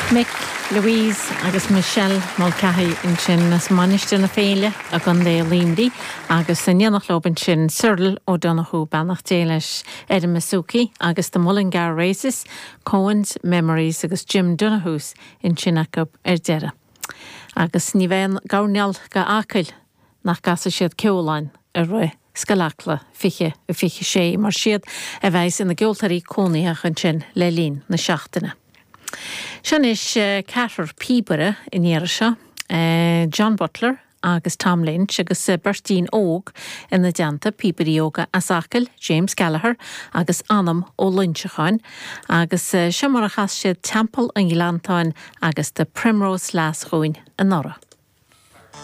Mick, Louise agus Michelle Mulcahy in sin nas maniste na féile a gan dé límdí agus san dhéanach loban sin Cyril ó Donoghue bannach déiles Adam Masuki agus the Mullingar Races, Cohen's Memories agus Jim Donoghue's in Chinnacup dera. Agus ní bhein gairneal ga ácail nach gasa siad ceolain roi scalacla fiche sé mar siad a bheis in na geoltarí cónaíach an sin le lín na seachtaine. Sin is Catar Píbere in Irisha, John Butler agus Tom Lynch agus Bertine Óg in na deanta Píberí óga Asakel, James Gallagher agus Anam ó Lynchacháin agus siamarachas siad Temple an Ghilantáin agus the Primrose Lascóin an Nora.